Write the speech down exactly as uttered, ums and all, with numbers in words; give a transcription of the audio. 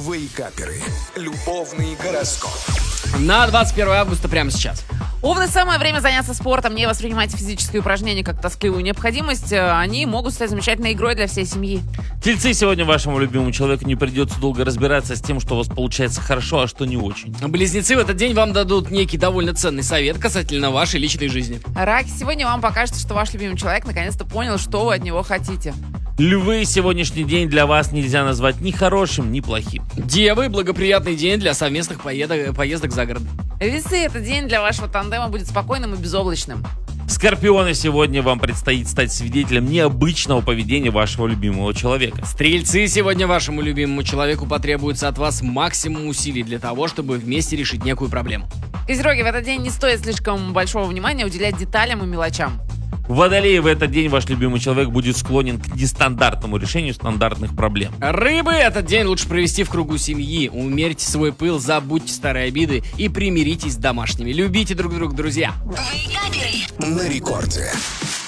Вейкаперы. Любовный гороскоп. На двадцать первое августа прямо сейчас. Овны, самое время заняться спортом. Не воспринимайте физические упражнения как тоскливую необходимость. Они могут стать замечательной игрой для всей семьи. Тельцы, сегодня вашему любимому человеку не придется долго разбираться с тем, что у вас получается хорошо, а что не очень. Близнецы, в этот день вам дадут некий довольно ценный совет касательно вашей личной жизни. Раки, сегодня вам покажется, что ваш любимый человек наконец-то понял, что вы от него хотите. Львы, сегодняшний день для вас нельзя назвать ни хорошим, ни плохим. Девы, благоприятный день для совместных поедок, поездок за город. Весы, этот день для вашего тандема будет спокойным и безоблачным. Скорпионы, сегодня вам предстоит стать свидетелем необычного поведения вашего любимого человека. Стрельцы, сегодня вашему любимому человеку потребуется от вас максимум усилий для того, чтобы вместе решить некую проблему. Козероги, в этот день не стоит слишком большого внимания уделять деталям и мелочам. Водолеи, в этот день ваш любимый человек будет склонен к нестандартному решению стандартных проблем. Рыбы, этот день лучше провести в кругу семьи. Умерьте свой пыл, забудьте старые обиды и примиритесь с домашними. Любите друг друга, друзья. На рекорде.